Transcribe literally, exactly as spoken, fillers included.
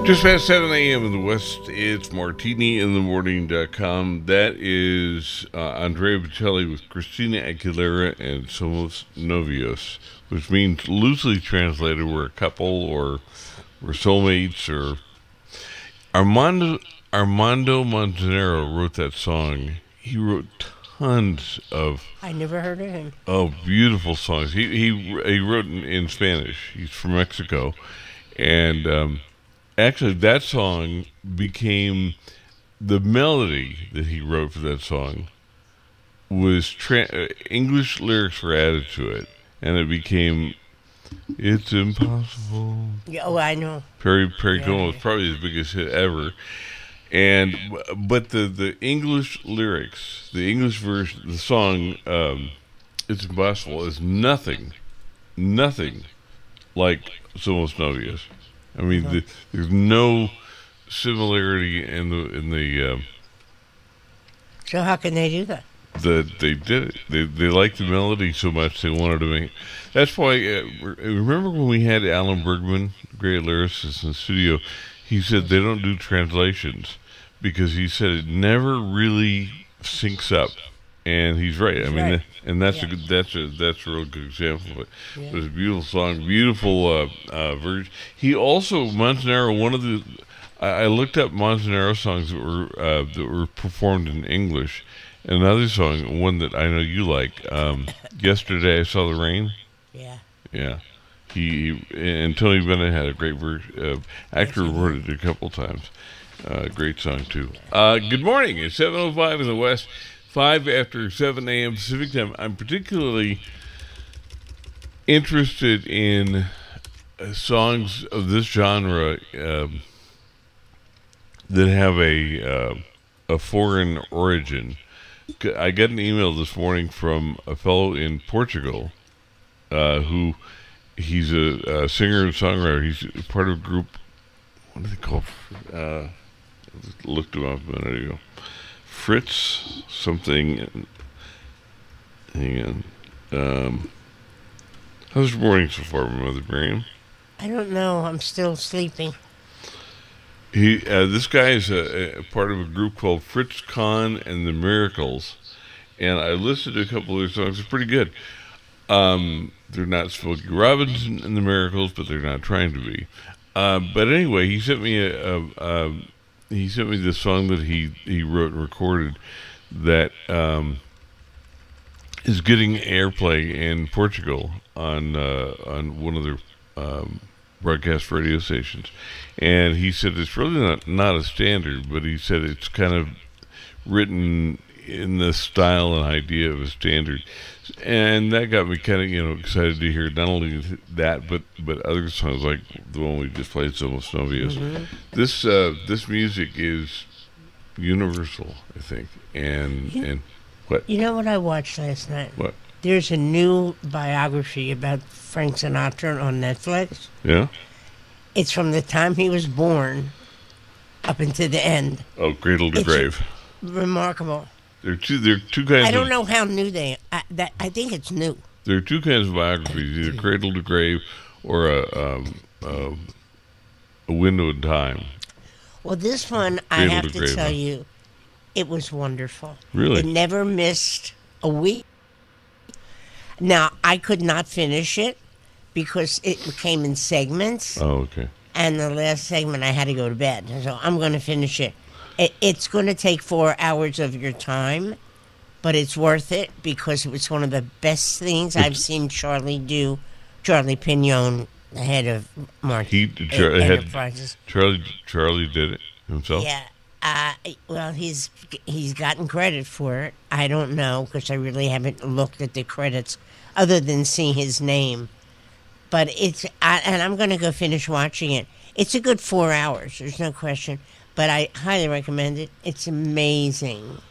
Just past seven a.m. in the West, it's martini in the morning dot com. That is uh, Andrea Bocelli with Christina Aguilera and Somos Novios, which means loosely translated, we're a couple or we're soulmates. Or Armando, Armando Manzanero wrote that song. He wrote tons of... I never heard of him. Oh, beautiful songs. He, he, he wrote in, in Spanish. He's from Mexico. And... Um, Actually, that song became the melody that he wrote for that song was tra- uh, English lyrics were added to it, and it became "It's Impossible." Yeah, oh, I know. Perry Perry yeah. Como was probably his biggest hit ever, and but the the English lyrics, the English version, the song um, "It's Impossible" is nothing, nothing like "Somos Novios." I mean, the, there's no similarity in the in the. Um, so how can they do that? That they did it. They they liked the melody so much they wanted to make. That's why. Uh, remember when we had Alan Bergman, great lyricist in the studio? He said they don't do translations because he said it never really syncs up. And he's right. I mean, right. and that's yeah. a good, that's a that's a real good example of it. Yeah. It was a beautiful song, beautiful uh, uh, version. He also Manzanero. One of the I, I looked up Manzanero songs that were uh, that were performed in English. Another song, one that I know you like. Um, Yesterday I Saw the Rain. Yeah. Yeah. He, he and Tony Bennett had a great version. Uh, actor recorded it a couple times. Uh, great song too. Uh, good morning. It's seven oh five in the West. Five after seven a.m. Pacific time. I'm particularly interested in uh, songs of this genre um, that have a uh, a foreign origin. I got an email this morning from a fellow in Portugal uh, who he's a, a singer and songwriter. He's part of a group. What do they call? Uh, I looked him up a minute ago. Fritz something. Hang on. Um, how's your morning so far, my Mother Miriam? I don't know. I'm still sleeping. He, uh, this guy is a, a part of a group called Fritz Kahn and the Miracles, and I listened to a couple of their songs. It's pretty good. Um, they're not Smokey Robinson and the Miracles, but they're not trying to be. Uh, but anyway, he sent me a. a, a He sent me this song that he, he wrote and recorded that um, is getting airplay in Portugal on uh, on one of their um, broadcast radio stations. And he said it's really not, not a standard, but he said it's kind of written in the style and idea of a standard. And that got me kind of, you know, excited to hear not only that, but, but other songs like the one we just played, Somos Novios. Mm-hmm. This uh, this music is universal, I think. And you, and what? You know what I watched last night? What? There's a new biography about Frank Sinatra on Netflix. Yeah? It's from the time he was born up until the end. Oh, Cradle to it's Grave. Remarkable. There are two. There are two kinds. I don't of, know how new they. I, that I think it's new. There are two kinds of biographies: either Cradle to Grave or a um, uh, a Window in Time. Well, this one I Cradle have to to Grave, tell huh? you, it was wonderful. Really, it never missed a week. Now I could not finish it because it came in segments. Oh, okay. And the last segment I had to go to bed, so I'm going to finish it. It's going to take four hours of your time, but it's worth it because it was one of the best things I've seen Charlie do. Charlie Pignon, the head of Mark he, Char- Enterprises. Had, Charlie Charlie did it himself. Yeah. Uh, well, he's he's gotten credit for it. I don't know because I really haven't looked at the credits other than seeing his name. But it's I, and I'm going to go finish watching it. It's a good four hours. There's no question. But I highly recommend it. It's amazing.